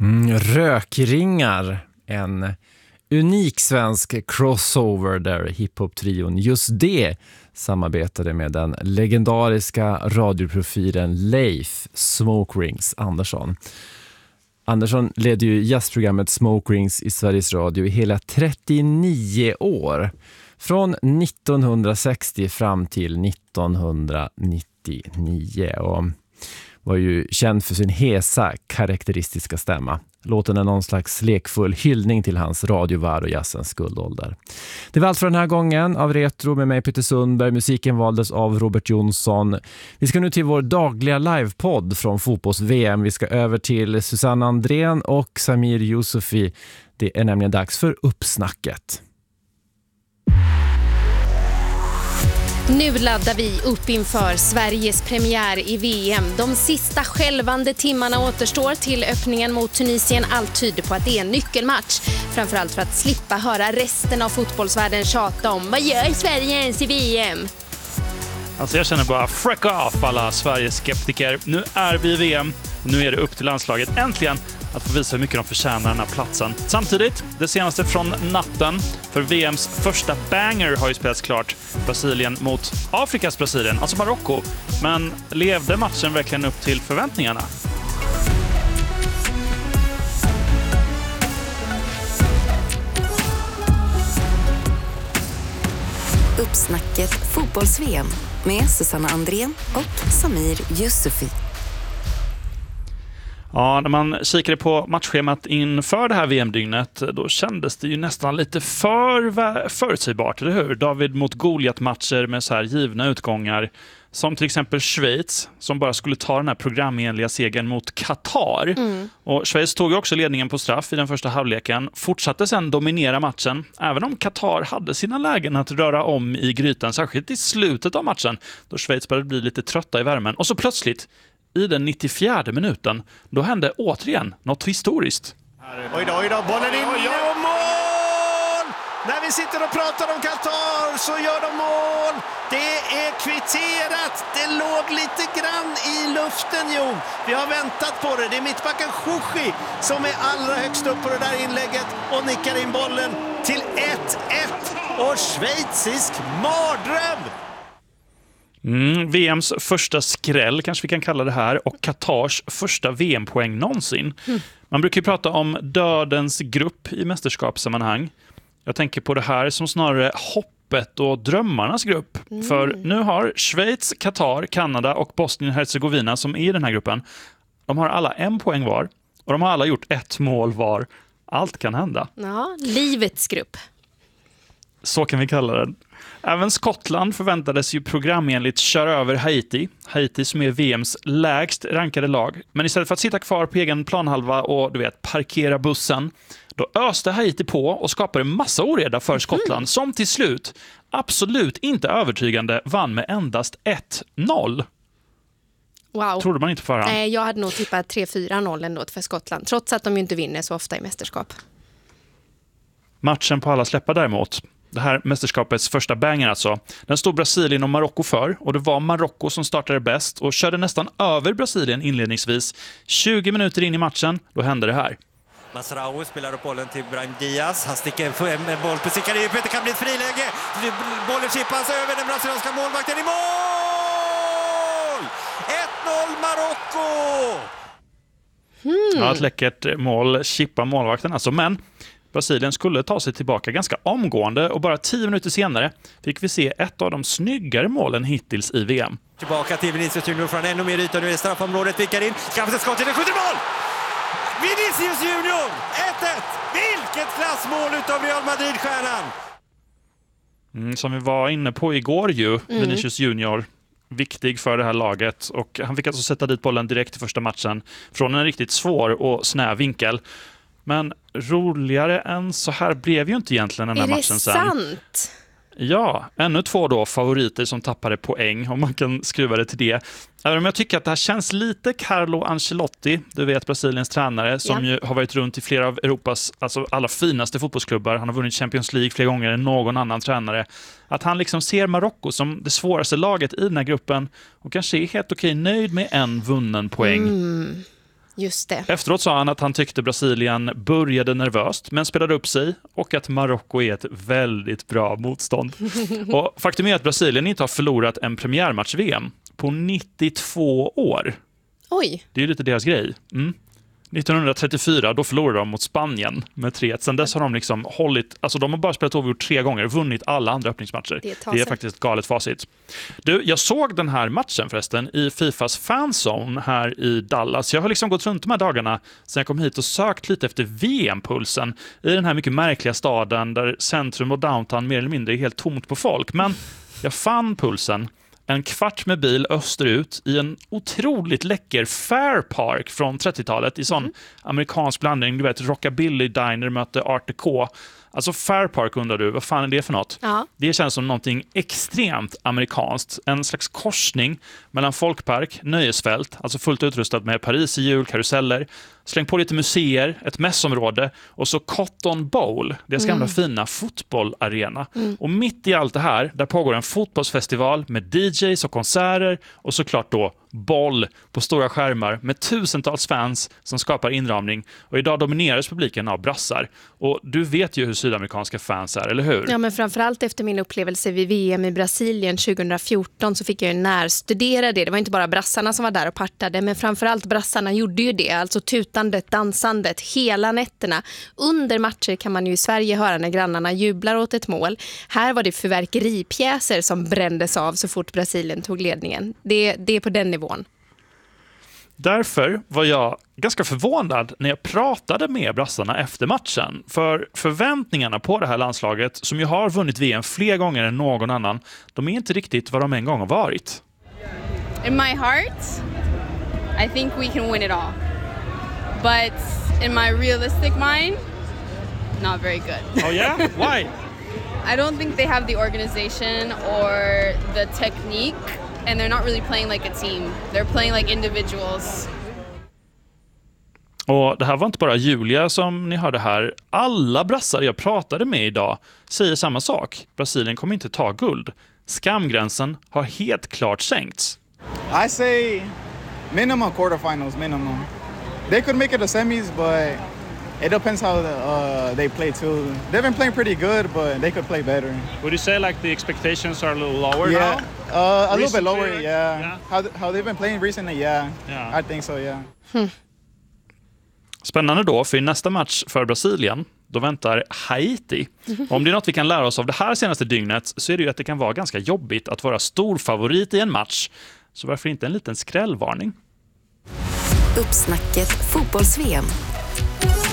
Rökringar, en unik svensk crossover där hiphop-trion Just det samarbetade med den legendariska radioprofilen Leif Smoke Rings Andersson. Andersson ledde ju jazzprogrammet Smoke Rings i Sveriges Radio i hela 39 år. Från 1960 fram till 1999 och var ju känd för sin hesa, karaktäristiska stämma. Låten är någon slags lekfull hyllning till hans radiovärld och jazzens guldålder. Det var allt för den här gången av Retro med mig Peter Sundberg. Musiken valdes av Robert Jonsson. Vi ska nu till vår dagliga livepodd från fotbolls-VM. Vi ska över till Susanne Andrén och Samir Yusufi. Det är nämligen dags för uppsnacket. Nu laddar vi upp inför Sveriges premiär i VM. De sista skälvande timmarna återstår till öppningen mot Tunisien. Allt tyder på att det är en nyckelmatch. Framförallt för att slippa höra resten av fotbollsvärlden tjata om vad gör Sverige ens i VM? Alltså jag känner bara freak off alla Sveriges skeptiker. Nu är vi i VM. Nu är det upp till landslaget äntligen att få visa hur mycket de förtjänar den här platsen. Samtidigt, det senaste från natten, för VMs första banger har ju spelats klart. Brasilien mot Afrikas Brasilien, alltså Marocko. Men levde matchen verkligen upp till förväntningarna? Uppsnacket fotbolls-VM med Susanne Andrén och Samir Yusufi. Ja, när man kikade på matchschemat inför det här VM-dygnet, då kändes det ju nästan lite förutsägbart, eller hur? David mot Goliat-matcher med så här givna utgångar, som till exempel Schweiz, som bara skulle ta den här programenliga segern mot Qatar. Och Schweiz tog ju också ledningen på straff i den första halvleken, fortsatte sedan dominera matchen, även om Qatar hade sina lägen att röra om i grytan, särskilt i slutet av matchen, då Schweiz började bli lite trötta i värmen. Och så plötsligt, i den 94:e minuten, då hände återigen något historiskt. Oj då, bollen in och mål! När vi sitter och pratar om Qatar så gör de mål. Det är kvitterat. Det låg lite grann i luften, jo. Vi har väntat på det. Det är mittbacken Chouchi som är allra högst upp på det där inlägget och nickar in bollen till 1-1. Och schweizisk mardröm! VMs första skräll kanske vi kan kalla det här, och Qatars första VM-poäng någonsin. Man brukar ju prata om dödens grupp i mästerskapssammanhang. Jag tänker på det här som snarare hoppet och drömmarnas grupp. För nu har Schweiz, Qatar, Kanada och Bosnien-Herzegovina som är i den här gruppen, de har alla 1 poäng var och de har alla gjort 1 mål var. Allt kan hända. Ja, livets grupp. Så kan vi kalla den. Även Skottland förväntades ju programenligt köra över Haiti. Haiti som är VMs lägst rankade lag. Men istället för att sitta kvar på egen planhalva och parkera bussen, då öste Haiti på och skapade en massa oreda för Skottland som till slut, absolut inte övertygande, vann med endast 1-0. Wow. Trodde man inte på förhand. Nej, jag hade nog tippat 3-4-0 ändå för Skottland, trots att de ju inte vinner så ofta i mästerskap. Matchen på alla släppar däremot. Det här mästerskapets första banger alltså. Den stod Brasilien och Marocko för, och det var Marocko som startade bäst och körde nästan över Brasilien inledningsvis. 20 minuter in i matchen, då hände det här. Masraoui spelar upp bollen till Brahim Diaz. Han sticker en boll på Sikariupet. Det kan bli ett friläge. Bollen chippas över den brasilianska målvakten i mål! 1-0 Marocko! Ja, ett läckert mål, chippa målvakten alltså. Men Brasilien skulle ta sig tillbaka ganska omgående, och bara 10 minuter senare fick vi se ett av de snyggare målen hittills i VM. Tillbaka till Vinicius Junior från ännu mer yta. Nu är straffområdet, vickar in. Skaffar ett skott till den, skjuter mål! Vinicius Junior! 1-1! Vilket klassmål utav Real Madrid-stjärnan! Som vi var inne på igår ju, Vinicius Junior, viktig för det här laget, och han fick alltså sätta dit bollen direkt i första matchen från en riktigt svår och snäv vinkel. Men roligare än så här blev ju inte egentligen den här matchen sen. Är det sant? Ja, ännu 2 då favoriter som tappade poäng, om man kan skruva det till det. Även om jag tycker att det här känns lite Carlo Ancelotti, du vet Brasiliens tränare, som ju har varit runt i flera av Europas allra finaste fotbollsklubbar. Han har vunnit Champions League flera gånger än någon annan tränare. Att han liksom ser Marocko som det svåraste laget i den här gruppen och kanske är helt okej nöjd med en vunnen poäng. Just det. Efteråt sa han att han tyckte Brasilien började nervöst men spelade upp sig och att Marocko är ett väldigt bra motstånd. Och faktum är att Brasilien inte har förlorat en premiärmatch VM på 92 år. Oj. Det är ju lite deras grej. 1934, då förlorade de mot Spanien med 3-1. Sen dess har de liksom hållit, alltså de har bara spelat oavgjort 3 gånger och vunnit alla andra öppningsmatcher. Det är faktiskt ett galet facit. Du, jag såg den här matchen förresten i Fifas fanzone här i Dallas. Jag har liksom gått runt de här dagarna sen jag kom hit och sökt lite efter VM-pulsen i den här mycket märkliga staden där centrum och downtown mer eller mindre är helt tomt på folk. Men jag fann pulsen en kvart med bil österut i en otroligt läcker Fair Park från 30-talet i sån amerikansk blandning. Du vet, rockabilly diner mötte Art Deco. Alltså Fair Park undrar du, vad fan är det för något? Ja. Det känns som någonting extremt amerikanskt. En slags korsning mellan folkpark, nöjesfält, alltså fullt utrustat med Paris i jul, karuseller, släng på lite museer, ett mässområde och så Cotton Bowl, deras gamla fina fotbollarena. Och mitt i allt det här, där pågår en fotbollsfestival med DJs och konserter och såklart då boll på stora skärmar med tusentals fans som skapar inramning. Och idag domineras publiken av brassar. Och du vet ju hur sydamerikanska fans är, eller hur? Ja, men framförallt efter min upplevelse vid VM i Brasilien 2014 så fick jag ju närstudera det. Det var inte bara brassarna som var där och partade, men framförallt brassarna gjorde ju det. Alltså tutandet, dansandet, hela nätterna. Under matcher kan man ju i Sverige höra när grannarna jublar åt ett mål. Här var det fyrverkeripjäser som brändes av så fort Brasilien tog ledningen. Det är på den nivån. Därför var jag ganska förvånad när jag pratade med brassarna efter matchen. För förväntningarna på det här landslaget, som ju har vunnit VM fler gånger än någon annan, de är inte riktigt vad de en gång har varit. In my heart, I think we can win it all. But in my realistic mind, not very good. Oh yeah? Why? I don't think they have the organization or the technique. And they're not really playing like a team. They're playing like individuals. Och det här var inte bara Julia som ni hörde här. Alla brassar jag pratade med idag säger samma sak. Brasilien kommer inte ta guld. Skamgränsen har helt klart sänkts. I say minimum quarterfinals, minimum. They could make it to semis, but it depends how they play too. They've been playing pretty good, but they could play better. Would you say like the expectations are a little lower yeah. now? A little bit lower, yeah. How they've been playing recently, yeah. I think so, yeah. Spännande då, för i nästa match för Brasilien, då väntar Haiti. Om det är något vi kan lära oss av det här senaste dygnet så är det ju att det kan vara ganska jobbigt att vara stor favorit i en match. Så varför inte en liten skrällvarning? Uppsnacket fotbolls-VM.